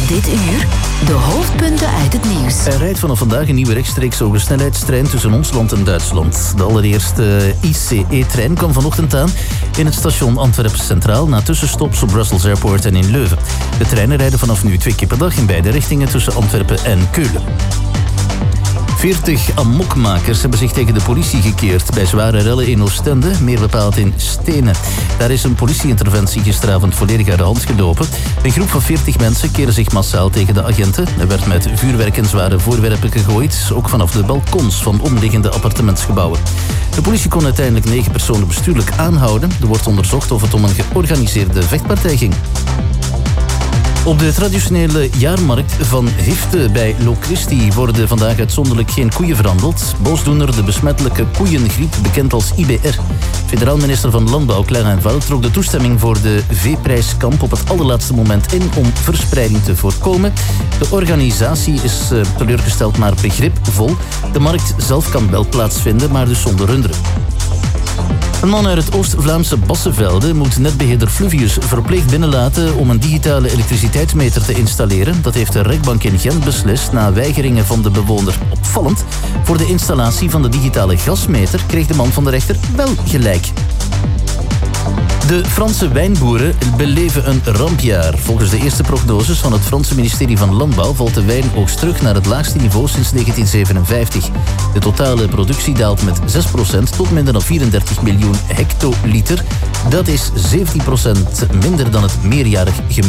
Dit uur de hoofdpunten uit het nieuws. Er rijdt vanaf vandaag een nieuwe rechtstreeks hogesnelheidstrein tussen ons land en Duitsland. De allereerste ICE-trein kwam vanochtend aan in het station Antwerpen Centraal na tussenstops op Brussels Airport en in Leuven. De treinen rijden vanaf nu 2 keer per dag in beide richtingen tussen Antwerpen en Keulen. 40 amokmakers hebben zich tegen de politie gekeerd bij zware rellen in Oostende, meer bepaald in Stenen. Daar is een politieinterventie gisteravond volledig uit de hand gelopen. Een groep van 40 mensen keerde zich massaal tegen de agenten. Er werd met vuurwerk en zware voorwerpen gegooid, ook vanaf de balkons van omliggende appartementsgebouwen. De politie kon uiteindelijk 9 personen bestuurlijk aanhouden. Er wordt onderzocht of het om een georganiseerde vechtpartij ging. Op de traditionele jaarmarkt van Hifte bij Locristi worden vandaag uitzonderlijk geen koeien verhandeld. Boosdoener de besmettelijke koeiengriep, bekend als IBR. Federaal minister van Landbouw Clément Val trok de toestemming voor de veeprijskamp op het allerlaatste moment in om verspreiding te voorkomen. De organisatie is teleurgesteld maar begripvol. De markt zelf kan wel plaatsvinden, maar dus zonder runderen. Een man uit het Oost-Vlaamse Bassevelde moet netbeheerder Fluvius verplicht binnenlaten om een digitale elektriciteitsmeter te installeren. Dat heeft de rechtbank in Gent beslist na weigeringen van de bewoner. Opvallend, voor de installatie van de digitale gasmeter kreeg de man van de rechter wel gelijk. De Franse wijnboeren beleven een rampjaar. Volgens de eerste prognoses van het Franse ministerie van Landbouw valt de wijnoogst terug naar het laagste niveau sinds 1957. De totale productie daalt met 6% tot minder dan 34 miljoen hectoliter. Dat is 17% minder dan het meerjarig gemiddelde.